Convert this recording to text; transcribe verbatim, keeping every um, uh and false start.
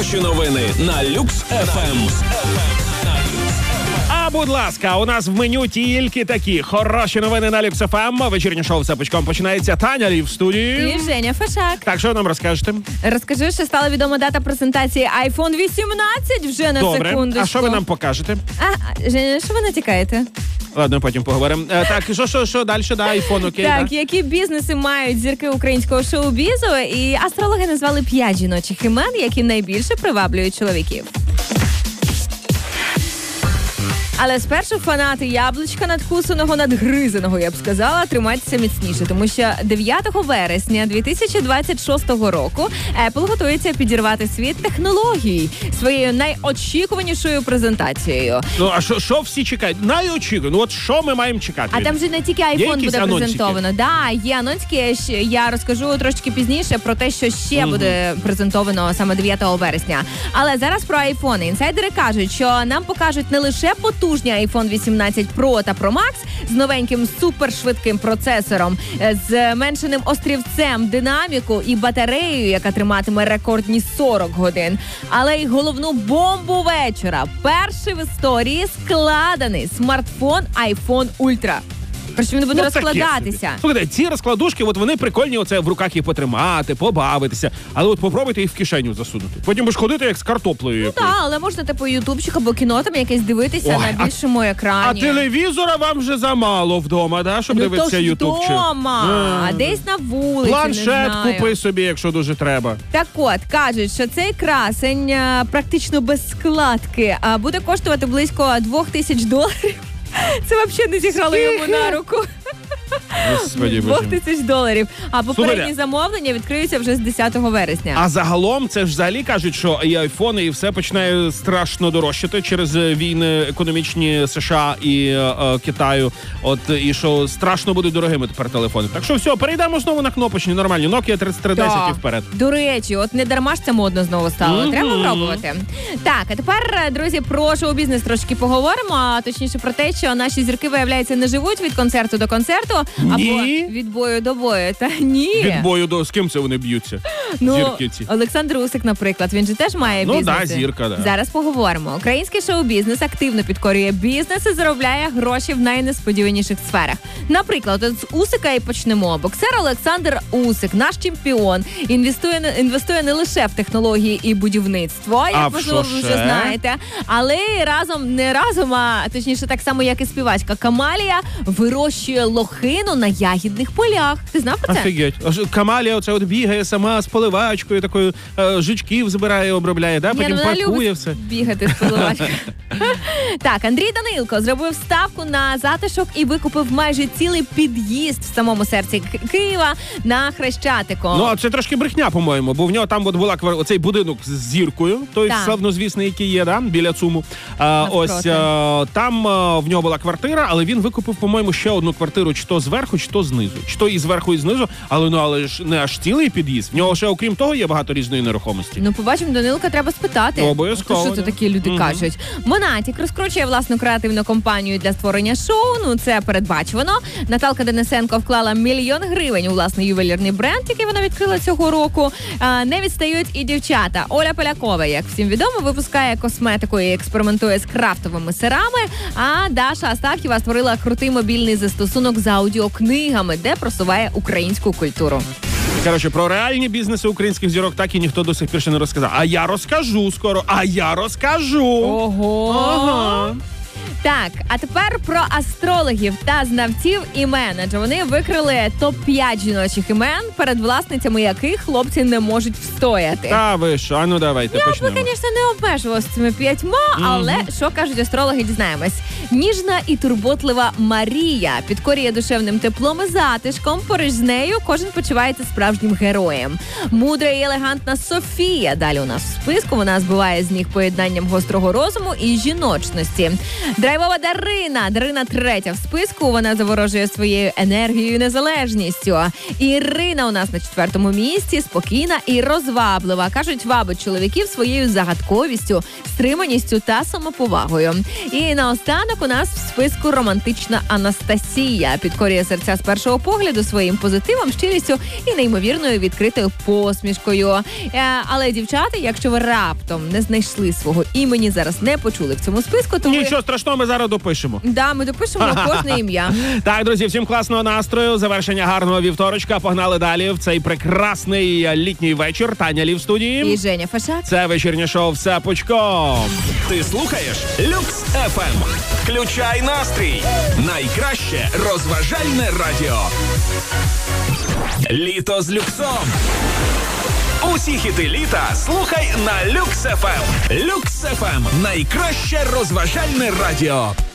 Хороші новини на Люкс еф ем. А, будь ласка, у нас в меню тільки такі хороші новини на Люкс еф ем. Вечірнє шоу «Цепочком» починається. Таня Лів в студії. І Женя Фешак. Так, що нам розкажете? Розкажи, що стала відома дата презентації айфон вісімнадцять вже на Добре. секундочку. А що ви нам покажете? А, Женя, що ви натякаєте? Ладно, потім поговоримо. Е, так, що, що, що далі? Да, айфон, окей, Так, да? які бізнеси мають зірки українського шоу-бізу, і астрологи назвали п'ять жіночих імен, які найбільше приваблюють чоловіків. Але спершу фанати яблучка надкусаного, надгризаного, я б сказала, тримайтеся міцніше, тому що дев'ятого вересня дві тисячі двадцять шостого року Apple готується підірвати світ технологій своєю найочікуванішою презентацією. Ну, а що, що всі чекають? Найочікую. Ну, от що ми маємо чекати? А там же не тільки iPhone буде анонсики? презентовано. Да, є анонсики. Я розкажу трошки пізніше про те, що ще mm-hmm. буде презентовано саме дев'ятого вересня. Але зараз про айфони. Інсайдери кажуть, що нам покажуть не лише потужні айфон вісімнадцять Pro та Pro Max з новеньким супершвидким процесором, з меншеним острівцем, динаміку і батареєю, яка триматиме рекордні сорок годин. Але й головну бомбу вечора. Перший в історії складений смартфон iPhone Ultra. Причому він буде ну, розкладатися. Слухайте, ці розкладушки, от вони прикольні, оце в руках їх потримати, побавитися. Але от попробуйте їх в кишеню засунути. Потім будеш ходити як з картоплею. Ну так, але можна типу ютубчик або кіно там якесь дивитися Ой, на більшому а, екрані. А телевізора вам вже замало вдома, да, щоб ну, дивитися ютубчик? Ну вдома, а десь на вулиці, Планшет не знаю. купи собі, якщо дуже треба. Так от, кажуть, що цей красень а, практично без складки а, буде коштувати близько двох тисяч доларів. Це взагалі не зіграло йому на руку. Господи, Двох тисяч доларів. А попередні Слухайте, замовлення відкриються вже з десятого вересня. А загалом це ж взагалі кажуть, що і айфони, і все починає страшно дорожчати через війни економічні США і е, Китаю. От і що страшно будуть дорогими тепер телефони. Так що все, перейдемо знову на кнопочні, нормальні. Nokia тридцять три десять і вперед. До речі, от не дарма ж це модно знову стало. Mm-hmm. Треба пробувати. Так, а тепер, друзі, про шоу-бізнес трошки поговоримо, а точніше про те, що наші зірки, виявляється, не живуть від концерту до концерту, ні. або від бою до бою. Та ні. Від бою до... З ким це вони б'ються? Ну, зірки ці. Олександр Усик, наприклад, він же теж має ну, бізнеси. Ну, да, зірка, да. Зараз поговоримо. Український шоу-бізнес активно підкорює бізнес і заробляє гроші в найнесподіваніших сферах. Наприклад, от з Усика і почнемо. Боксер Олександр Усик, наш чемпіон, інвестує, інвестує не лише в технології і будівництво, як, можливо, ви вже знаєте, але і разом, не разом, а точніше так само, як і співачка Камалія, вирощує лохину на ягідних полях. Ти знав про це? Офігеть. Камалія оце от бігає сама з поливачкою, такою е, жучків збирає, обробляє, да? Потім Ні, ну, паркує все. Бігати з поливачкою. Так, Андрій Данилко зробив ставку на затишок і викупив майже цілий під'їзд в самому серці Києва на Хрещатику. Ну, а це трошки брехня, по-моєму, бо в нього там от була квар... оцей будинок з зіркою, той так. славнозвісний, який є, да? Біля ЦУМу. А, ось а, там а, в нього була квартира, але він викупив, по-моєму, ще одну квартиру, чи то зверху, чи то знизу. Чи то і зверху, і знизу, але ну але ж не аж цілий під'їзд. В нього ще, окрім того, є багато різної нерухомості. Ну, побачимо, Данилка треба спитати. Обов'язково. Що це такі люди угу. кажуть? Монатік розкручує власну креативну компанію для створення шоу. Ну, це передбачувано. Наталка Денисенко вклала мільйон гривень у власний ювелірний бренд, який вона відкрила цього року. А, не відстають і дівчата. Оля Полякова, як всім відомо, випускає косметику і експериментує з крафтовими сирами. А Даша Астаф'єва створила крутий мобільний застосунок з аудіокнигами, де просуває українську культуру. Коротше, про реальні бізнеси українських зірок так і ніхто до сих пір ще не розказав. А я розкажу скоро, а я розкажу. Ого. Ага. Так, а тепер про астрологів та знавців імен. Адже вони викрили топ п'ять жіночих імен, перед власницями яких хлопці не можуть встояти. Та ви що? А ну давайте Я почнемо. Я б, звісно, не обмежувалася цими п'ятьма, mm-hmm. але що кажуть астрологи, дізнаємось. Ніжна і турботлива Марія підкорює душевним теплом і затишком. Поруч з нею кожен почувається справжнім героєм. Мудра і елегантна Софія. Далі у нас в списку. Вона збиває з ніг поєднанням гострого розуму і жіночності. Драйвова Дарина. Дарина третя в списку. Вона заворожує своєю енергією і незалежністю. Ірина у нас на четвертому місці. Спокійна і розваблива. Кажуть, вабить чоловіків своєю загадковістю, стриманістю та самоповагою. І наостанок у нас в списку романтична Анастасія. Підкорює серця з першого погляду своїм позитивом, щирістю і неймовірною відкритою посмішкою. Е, але, дівчата, якщо ви раптом не знайшли свого імені, зараз не почули в цьому списку, то Нічого ви... страшного, ми зараз допишемо. Да, ми допишемо кожне ім'я. Так, друзі, всім класного настрою, завершення гарного вівторочка. Погнали далі в цей прекрасний літній вечір. Таня Лі в студії. І Женя Фашак. Це вечірнє шоу «Все пучком». Ти слухаєш Люкс еф ем. Включай настрій. Найкраще розважальне радіо. Літо з люксом. Усі хіти літа слухай на Люкс еф ем. Люкс еф ем. Найкраще розважальне радіо.